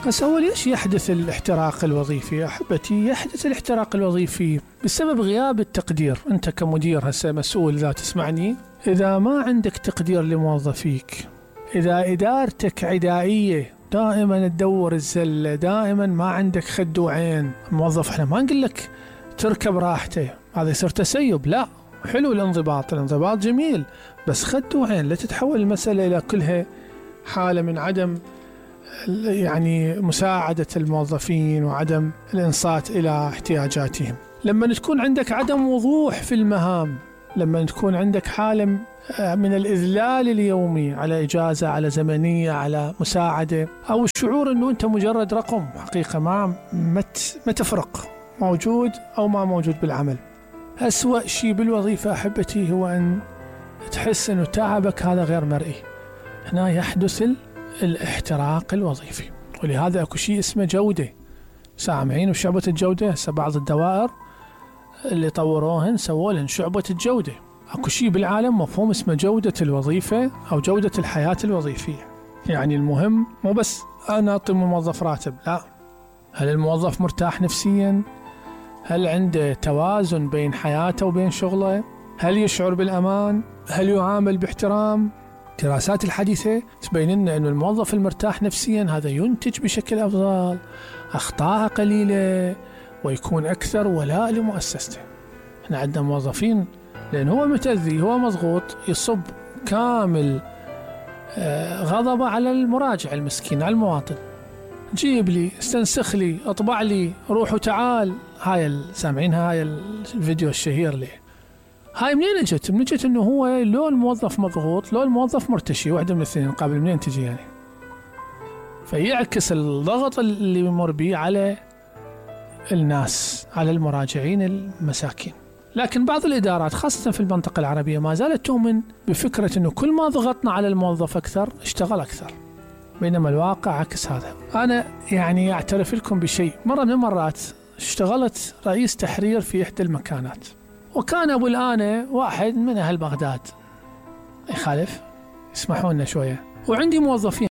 بس أول إيش يحدث الاحتراق الوظيفي؟ أحبتي، يحدث الاحتراق الوظيفي بسبب غياب التقدير. أنت كمدير هسه مسؤول إذا تسمعني، إذا ما عندك تقدير لموظفيك، إذا إدارتك عدائية، دائما تدور الزلة، دائما ما عندك خد وعين الموظف. احنا ما نقول لك تركب راحته، هذا يصير تسيب، لا، حلو الانضباط جميل، بس خد وعين، لا تتحول المسألة إلى كلها حالة من عدم يعني مساعدة الموظفين وعدم الإنصات إلى احتياجاتهم. لما تكون عندك عدم وضوح في المهام، لما تكون عندك حالة من الإذلال اليومي على إجازة، على زمنية، على مساعدة، أو الشعور أنه أنت مجرد رقم، حقيقة ما تفرق موجود أو ما موجود بالعمل. أسوأ شيء بالوظيفة أحبتي هو أن تحس أنه تعبك هذا غير مرئي. هنا يحدث الاحتراق الوظيفي، ولهذا أكو شيء اسمه جودة. سامعين وشعبة الجودة؟ هسه بعض الدوائر اللي طوروهن سووا لهن شعبة الجودة. أكو شيء بالعالم مفهوم اسمه جودة الوظيفة أو جودة الحياة الوظيفية. يعني المهم مو بس أنا أعطي موظف راتب، لا، هل الموظف مرتاح نفسيا؟ هل عنده توازن بين حياته وبين شغله؟ هل يشعر بالأمان؟ هل يعامل باحترام؟ الدراسات الحديثة تبين لنا أن الموظف المرتاح نفسيا هذا ينتج بشكل أفضل، أخطاء قليلة، ويكون أكثر ولاء لمؤسسته. احنا عندنا موظفين لأن هو متأذي، هو مضغوط، يصب كامل غضبه على المراجع المسكين، على المواطن. جيب لي، استنسخ لي، اطبع لي، روح وتعال. سامعين هاي الفيديو الشهير ليه؟ هاي منين اجت؟ من اجت انه هو لو الموظف مضغوط، لو الموظف مرتشي، واحدة من الاثنين، قابل منين تجي يعني؟ فيعكس الضغط اللي يمر به على الناس، على المراجعين المساكين. لكن بعض الإدارات خاصة في المنطقة العربية ما زالت تؤمن بفكرة أنه كل ما ضغطنا على الموظف أكثر اشتغل أكثر، بينما الواقع عكس هذا. أنا يعني أعترف لكم بشيء، مرة من المرات اشتغلت رئيس تحرير في إحدى المكانات، وكان أبو الآن واحد من أهل بغداد، يخالف، يسمحوا لنا شوية، وعندي موظفين